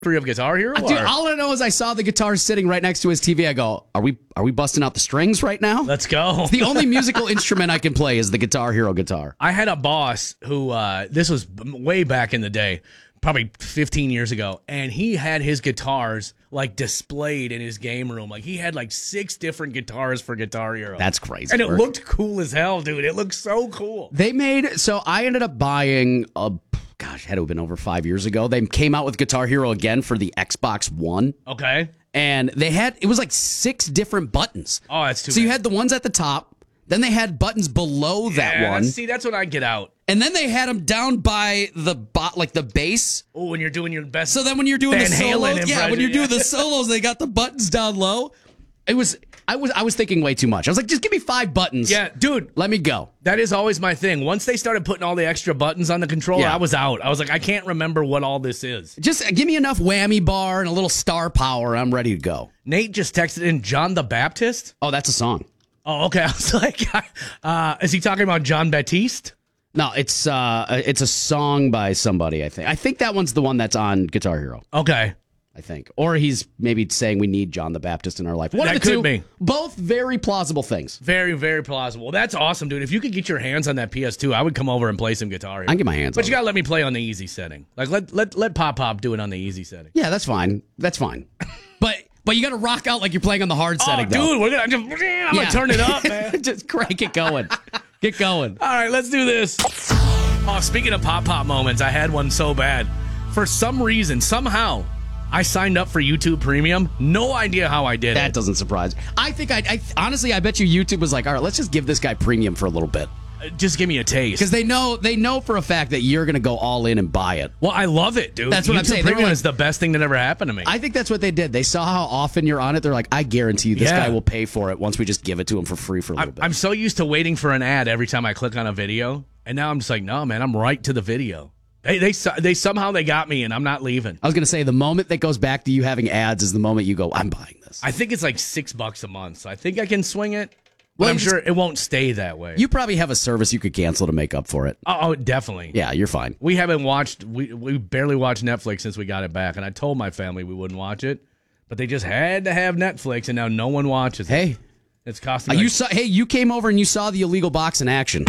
of Guitar Hero? Dude, all I know is I saw the guitar sitting right next to his TV. I go, are we busting out the strings right now? Let's go. The only musical instrument I can play is the Guitar Hero guitar. I had a boss who, this was way back in the day, probably 15 years ago, and he had his guitars like displayed in his game room. Like he had like 6 different guitars for Guitar Hero. That's crazy. And it looked cool as hell, dude. It looked so cool. So I ended up buying had to have been over 5 years ago. They came out with Guitar Hero again for the Xbox One. Okay. And it was like 6 different buttons. Oh, that's too So bad. you had the ones at the top, then they had buttons below that one. See, that's when I get out. And then they had them down by the the bass. Oh, when you're doing your best. So then when you're doing Van the Halen solos, impression, when you're doing the solos, they got the buttons down low. I was thinking way too much. I was like, just give me 5 buttons. Yeah, dude. Let me go. That is always my thing. Once they started putting all the extra buttons on the controller, Yeah. I was out. I was like, I can't remember what all this is. Just give me enough whammy bar and a little star power. I'm ready to go. Nate just texted in John the Baptist. Oh, that's a song. Oh, okay. I was like, is he talking about John Baptiste? No, it's a song by somebody, I think. I think that one's the one that's on Guitar Hero. Okay. I think. Or he's maybe saying we need John the Baptist in our life. One That of the could two. be. Both very plausible things. Very, very plausible. Well, that's awesome, dude. If you could get your hands on that PS2, I would come over and play some Guitar Hero. I can get my hands But on you gotta let me play on the easy setting. Like let Pop do it on the easy setting. Yeah, that's fine. That's fine. But you got to rock out like you're playing on the hard setting, though. Dude, I'm gonna turn it up, man. Just crank it going. Get going. All right, let's do this. Oh, speaking of Pop Moments, I had one so bad. For some reason, somehow, I signed up for YouTube Premium. No idea how I did That it. doesn't surprise me. I think honestly, I bet you YouTube was like, all right, let's just give this guy premium for a little bit. Just give me a taste. Because they know for a fact that you're going to go all in and buy it. Well, I love it, dude. That's what I'm YouTube saying. They were Premium like- is the best thing that ever happened to me. I think that's what they did. They saw how often you're on it. They're like, I guarantee you this Yeah. guy will pay for it once we just give it to him for free for a little bit. I'm so used to waiting for an ad every time I click on a video, and now I'm just like, no, man, I'm right to the video. They somehow they got me, and I'm not leaving. I was going to say, the moment that goes back to you having ads is the moment you go, I'm buying this. I think it's like $6 a month, so I think I can swing it. But Well, I'm just- sure it won't stay that way. You probably have a service you could cancel to make up for it. Oh, definitely. Yeah, you're fine. We haven't watched. We barely watched Netflix since we got it back, and I told my family we wouldn't watch it, but they just had to have Netflix, and now no one watches it. Hey, It's costing. Like, you came over and you saw the illegal box in action.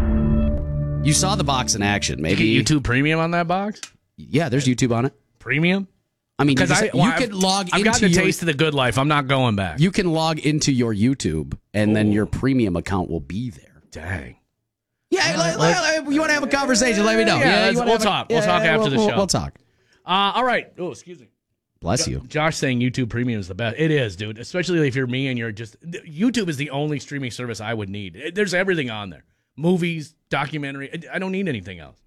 You saw the box in action. Maybe you get YouTube Premium on that box. Yeah, there's YouTube on it. Premium. I mean, Because you could log I've into got the your, taste of the good life. I'm not going back. You can log into your YouTube, and then your premium account will be there. Dang. Yeah, you want to have a conversation? Let me know. Yeah, you wanna we'll have a- talk. We'll talk after the show. We'll talk. All right. Oh, excuse me. Bless you. Josh saying YouTube Premium is the best. It is, dude. Especially if you're me and you're just YouTube is the only streaming service I would need. There's everything on there: movies, documentary. I don't need anything else.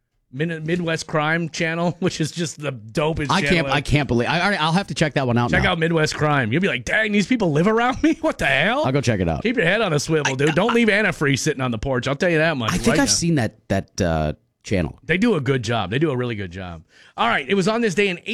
Midwest Crime Channel, which is just the dopest. channel I can't believe. I'll have to check that one out. Check now. out Midwest Crime. You'll be like, dang, these people live around me? What the hell? I'll go check it out. Keep your head on a swivel, dude. Don't leave antifreeze sitting on the porch. I'll tell you that much. I think right I've now. seen that channel. They do a good job. They do a really good job. All right. It was on this day in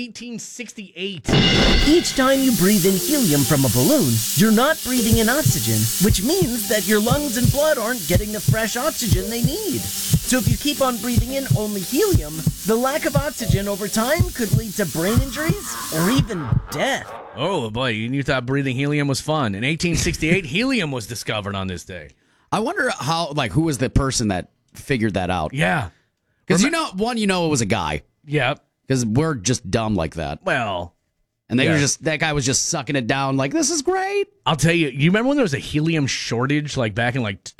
1868. Each time you breathe in helium from a balloon, you're not breathing in oxygen, which means that your lungs and blood aren't getting the fresh oxygen they need. So if you keep on breathing in only helium, the lack of oxygen over time could lead to brain injuries or even death. Oh, boy. You thought breathing helium was fun. In 1868, helium was discovered on this day. I wonder who was the person that figured that out? Yeah. Because it was a guy. Yeah. Because we're just dumb like that. Well, And that guy was just sucking it down like, this is great. I'll tell you, you remember when there was a helium shortage, like back in like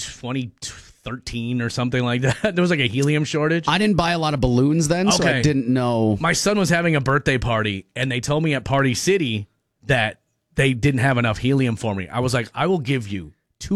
2013 or something like that? There was like a helium shortage. I didn't buy a lot of balloons then, so Okay. I didn't know. My son was having a birthday party, and they told me at Party City that they didn't have enough helium for me. I was like, I will give you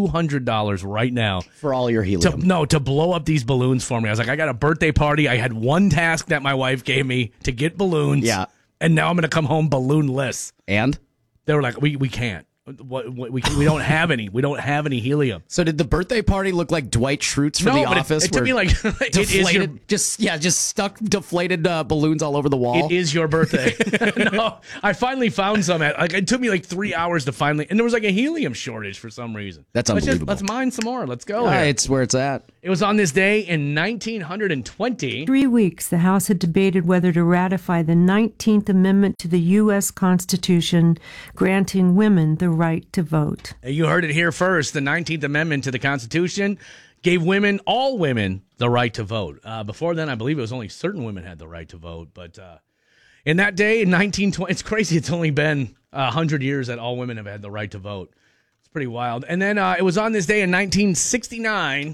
$200 right now For all your helium. to blow up these balloons for me. I was like, I got a birthday party. I had one task that my wife gave me to get balloons. Yeah. And now I'm going to come home balloonless. And? They were like, we can't. We don't have any. We don't have any helium. So did the birthday party look like Dwight Schrute from The but Office? it took me where like it is your, deflated, just stuck deflated balloons all over the wall. it is your birthday. No, I finally found some. It took me like 3 hours to finally, and there was like a helium shortage for some reason. That's Let's unbelievable. Let's mine some more. Let's go. Ah, here. it's where it's at. It was on this day in 1920. 3 weeks, the House had debated whether to ratify the 19th Amendment to the U.S. Constitution, granting women the right to vote. You heard it here first. The 19th Amendment to the Constitution gave women, all women, the right to vote. Before then, I believe it was only certain women had the right to vote. But in that day, in 1920, it's crazy. It's only been 100 years that all women have had the right to vote. It's pretty wild. And then it was on this day in 1969.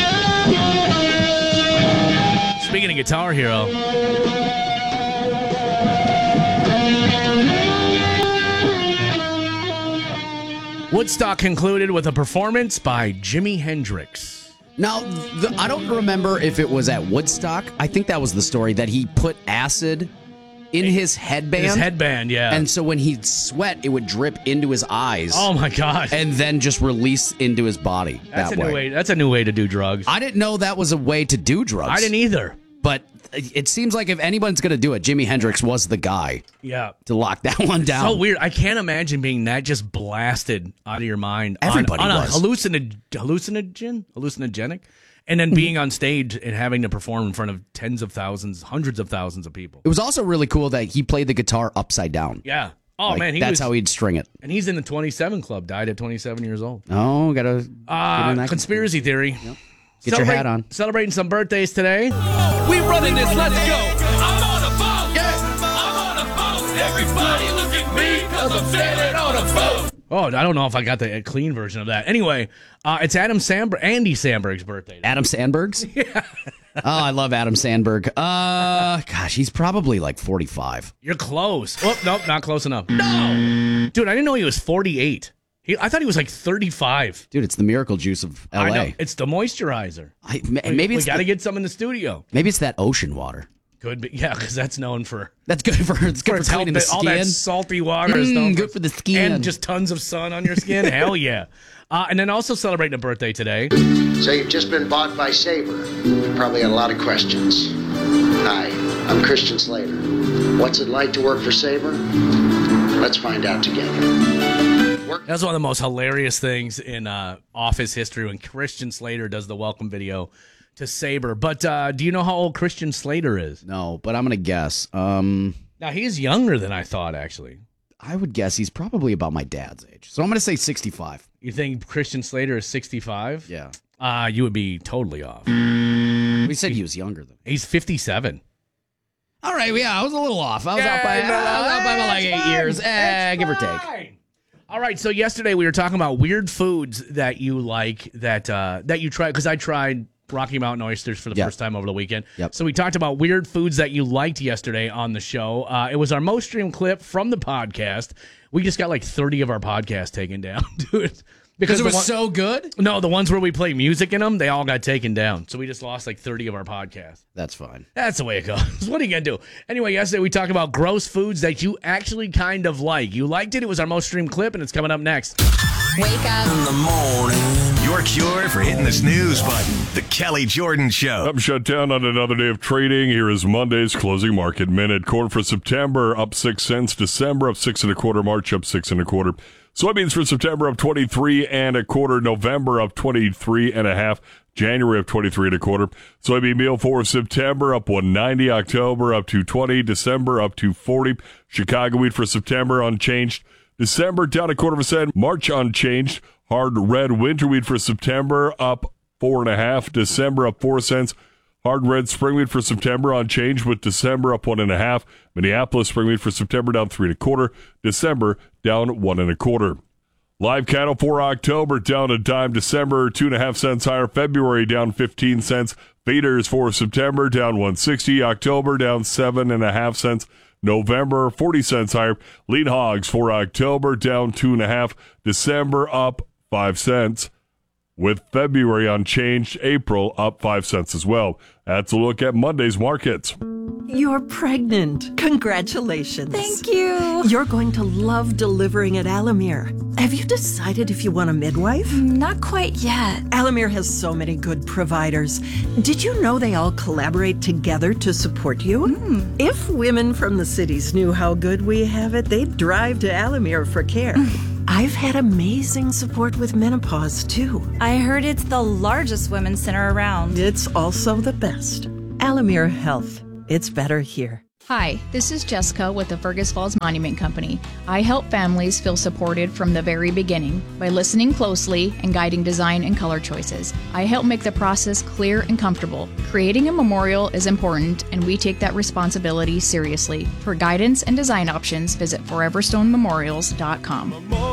Speaking of Guitar Hero. Woodstock concluded with a performance by Jimi Hendrix. Now, I don't remember if it was at Woodstock. I think that was the story, that he put acid in his headband. His headband, yeah. And so when he'd sweat, it would drip into his eyes. Oh, my gosh. And then just release into his body That's that a way. new way. That's a new way to do drugs. I didn't know that was a way to do drugs. I didn't either. But it seems like if anyone's going to do it, Jimi Hendrix was the guy Yeah. to lock that one down. So weird. I can't imagine being that just blasted out of your mind. Everybody on a was. hallucinogenic, and then being on stage and having to perform in front of tens of thousands, hundreds of thousands of people. It was also really cool that he played the guitar upside down. Yeah. Oh, Like, man. that's how he'd string it. And he's in the 27 Club, died at 27 years old. Oh, got to get in that Conspiracy theory. Yep. Get your hat on. Celebrating some birthdays today. We running this, let's go. I'm on a boat. Yeah. I'm on a boat. Everybody look at me because I'm sailing on a boat. Oh, I don't know if I got the clean version of that. Anyway, it's Andy Samberg's birthday. Adam Sandberg's? Yeah. Oh, I love Adam Sandberg. Gosh, he's probably like 45. You're close. Oh, nope, not close enough. No! Dude, I didn't know he was 48. I thought he was like 35. Dude, it's the miracle juice of LA. I know. It's the moisturizer. Maybe we got to get some in the studio. Maybe it's that ocean water. Could be. Yeah, because that's known for... That's good for cleaning the skin. All that salty water is known good for the skin. And just tons of sun on your skin. Hell yeah. And then also celebrating a birthday today. So you've just been bought by Sabre. You probably had a lot of questions. Hi, I'm Christian Slater. What's it like to work for Sabre? Let's find out together. That's one of the most hilarious things in Office history when Christian Slater does the welcome video to Sabre. But do you know how old Christian Slater is? No, but I'm going to guess. Now, he's younger than I thought, actually. I would guess he's probably about my dad's age. So I'm going to say 65. You think Christian Slater is 65? Yeah. You would be totally off. We said he was younger than. He's 57. All right, yeah, I was a little off. I was out by like 8 years, give or take. All right, so yesterday we were talking about weird foods that you like, that you tried, because I tried Rocky Mountain oysters for the first time over the weekend. Yep. So we talked about weird foods that you liked yesterday on the show. It was our most streamed clip from the podcast. We just got like 30 of our podcasts taken down, dude. Because it was so good? No, the ones where we play music in them, they all got taken down. So we just lost like 30 of our podcasts. That's fine. That's the way it goes. What are you going to do? Anyway, yesterday we talked about gross foods that you actually kind of like. You liked it. It was our most streamed clip, and it's coming up next. Wake up in the morning. Your cure for hitting the snooze button. The Kelly Jordan Show. Up shut down on another day of trading. Here is Monday's closing market minute. Corn for September up 6 cents. December up 6 1/4. March up 6 1/4. Soybeans for September up 23 1/4. November up 23 1/2. January up 23 1/4. Soybean meal for September up 190. October up 220. December up 240. Chicago wheat for September unchanged. December down 1/4 cent. March unchanged. Hard red winter wheat for September up 4 1/2. December up 4 cents. Hard red spring wheat for September unchanged, with December up 1 1/2. Minneapolis spring wheat for September down 3 1/4. December down 1 1/4. Live cattle for October down a dime. December 2 1/2 cents higher. February down 15 cents. Feeders for September down 160. October down 7 1/2 cents. November 40 cents higher. Lean hogs for October down 2 1/2. December up 5 cents. With February unchanged, April up 5 cents as well. That's a look at Monday's markets. You're pregnant. Congratulations. Thank you. You're going to love delivering at Alamere. Have you decided if you want a midwife? Not quite yet. Alamere has so many good providers. Did you know they all collaborate together to support you? If women from the cities knew how good we have it, they'd drive to Alamere for care. I've had amazing support with menopause, too. I heard it's the largest women's center around. It's also the best. Alamere Health. It's better here. Hi, this is Jessica with the Fergus Falls Monument Company. I help families feel supported from the very beginning by listening closely and guiding design and color choices. I help make the process clear and comfortable. Creating a memorial is important, and we take that responsibility seriously. For guidance and design options, visit foreverstonememorials.com.